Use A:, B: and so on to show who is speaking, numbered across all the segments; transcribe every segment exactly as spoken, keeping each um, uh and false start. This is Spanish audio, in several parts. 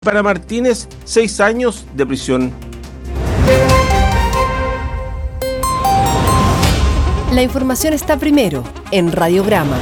A: Para Martínez, seis años de prisión.
B: La información está primero en Radiograma.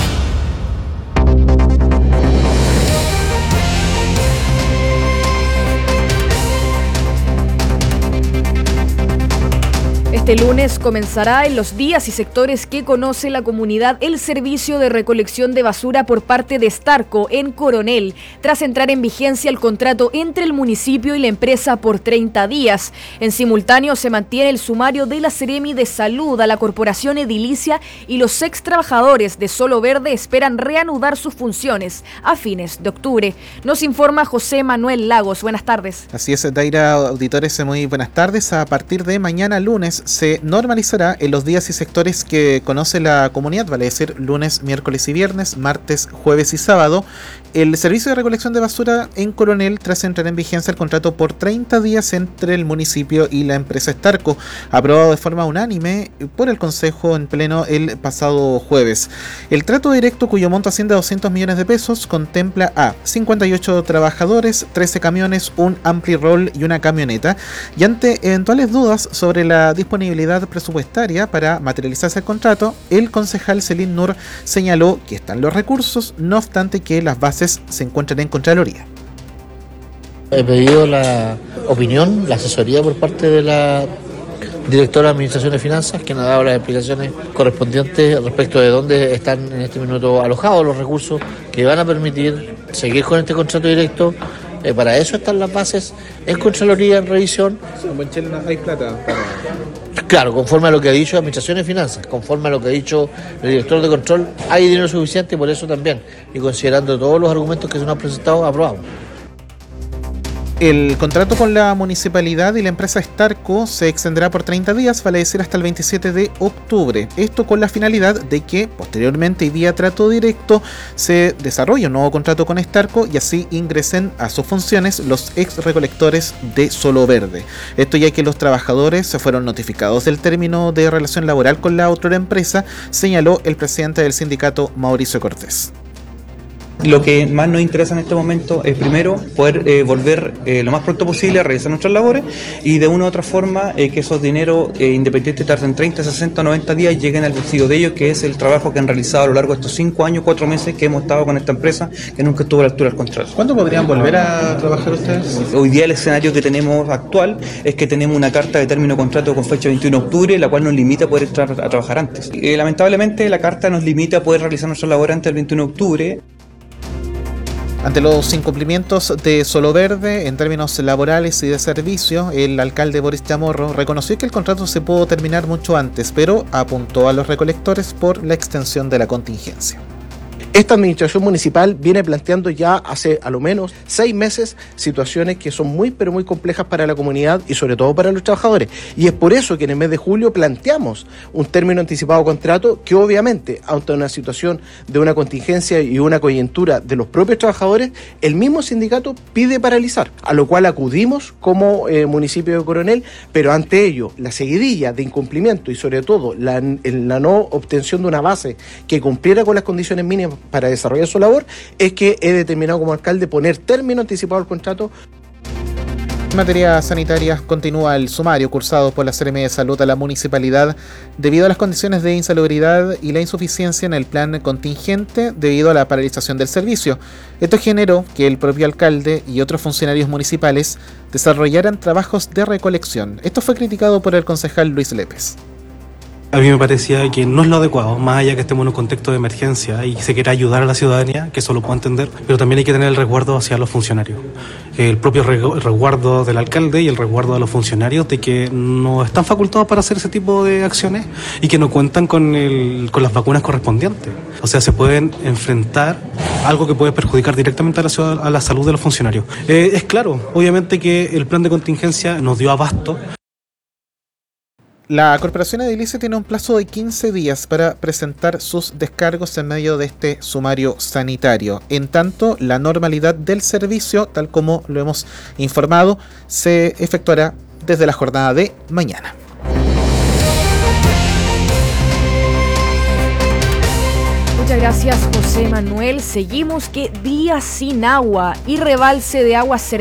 C: Este lunes comenzará en los días y sectores que conoce la comunidad el servicio de recolección de basura por parte de Starco en Coronel, tras entrar en vigencia el contrato entre el municipio y la empresa por treinta días. En simultáneo se mantiene el sumario de la Seremi de Salud a la Corporación Edilicia y los ex trabajadores de Solo Verde esperan reanudar sus funciones a fines de octubre. Nos informa José Manuel Lagos. Buenas tardes.
D: Así es, Daira, auditores, muy buenas tardes. A partir de mañana lunes se normalizará en los días y sectores que conoce la comunidad, vale decir lunes, miércoles y viernes, martes, jueves y sábado, el servicio de recolección de basura en Coronel tras entrar en vigencia el contrato por treinta días entre el municipio y la empresa Starco, aprobado de forma unánime por el Consejo en pleno el pasado jueves. El trato directo, cuyo monto asciende a doscientos millones de pesos, contempla a cincuenta y ocho trabajadores, trece camiones, un ampli-roll y una camioneta, y ante eventuales dudas sobre la disponibilidad presupuestaria para materializarse el contrato, el concejal Celín Nur señaló que están los recursos, no obstante que las bases se encuentran en Contraloría.
E: He pedido la opinión, la asesoría por parte de la directora de Administración de Finanzas, que nos ha dado las explicaciones correspondientes respecto de dónde están en este minuto alojados los recursos que van a permitir seguir con este contrato directo. Eh, para eso están las bases en Contraloría, en revisión.
D: ¿Hay plata?
E: Claro, conforme a lo que ha dicho Administración de Finanzas, conforme a lo que ha dicho el director de control, hay dinero suficiente y por eso también, y considerando todos los argumentos que se nos han presentado, aprobamos.
D: El contrato con la municipalidad y la empresa Starco se extenderá por treinta días, vale decir hasta el veintisiete de octubre. Esto con la finalidad de que posteriormente y vía trato directo se desarrolle un nuevo contrato con Starco y así ingresen a sus funciones los ex recolectores de Solo Verde. Esto ya que los trabajadores se fueron notificados del término de relación laboral con la otra empresa, señaló el presidente del sindicato, Mauricio Cortés.
F: Lo que más nos interesa en este momento es primero poder eh, volver eh, lo más pronto posible a realizar nuestras labores y de una u otra forma eh, que esos dineros eh, independientes tarden treinta, sesenta, noventa días y lleguen al bolsillo de ellos, que es el trabajo que han realizado a lo largo de estos cinco años, cuatro meses que hemos estado con esta empresa que nunca estuvo a la altura del contrato.
D: ¿Cuándo podrían volver a trabajar ustedes?
F: Hoy día el escenario que tenemos actual es que tenemos una carta de término de contrato con fecha veintiuno de octubre, la cual nos limita a poder entrar a trabajar antes. Eh, lamentablemente la carta nos limita a poder realizar nuestra labor antes del veintiuno de octubre.
D: Ante los incumplimientos de Solo Verde en términos laborales y de servicio, el alcalde Boris Chamorro reconoció que el contrato se pudo terminar mucho antes, pero apuntó a los recolectores por la extensión de la contingencia.
G: Esta administración municipal viene planteando ya hace a lo menos seis meses situaciones que son muy pero muy complejas para la comunidad y sobre todo para los trabajadores. Y es por eso que en el mes de julio planteamos un término anticipado de contrato que obviamente, ante una situación de una contingencia y una coyuntura de los propios trabajadores, el mismo sindicato pide paralizar, a lo cual acudimos como eh, municipio de Coronel, pero ante ello la seguidilla de incumplimiento y sobre todo la, la no obtención de una base que cumpliera con las condiciones mínimas para desarrollar su labor, es que he determinado como alcalde poner término anticipado al contrato.
D: En materia sanitaria, continúa el sumario cursado por la Seremi de Salud a la municipalidad debido a las condiciones de insalubridad y la insuficiencia en el plan contingente debido a la paralización del servicio. Esto generó que el propio alcalde y otros funcionarios municipales desarrollaran trabajos de recolección. Esto fue criticado por el concejal Luis Lépez.
H: A mí me parecía que no es lo adecuado, más allá que estemos en un contexto de emergencia y se quiera ayudar a la ciudadanía, que eso lo puedo entender, pero también hay que tener el resguardo hacia los funcionarios. El propio resguardo del alcalde y el resguardo de los funcionarios de que no están facultados para hacer ese tipo de acciones y que no cuentan con, el, con las vacunas correspondientes. O sea, se pueden enfrentar algo que puede perjudicar directamente a la, ciudad, a la salud de los funcionarios. Eh, es claro, obviamente que el plan de contingencia nos dio abasto.
D: La Corporación Edilicia tiene un plazo de quince días para presentar sus descargos en medio de este sumario sanitario. En tanto, la normalidad del servicio, tal como lo hemos informado, se efectuará desde la jornada de mañana.
C: Muchas gracias, José. José Manuel, seguimos que días sin agua y rebalse de aguas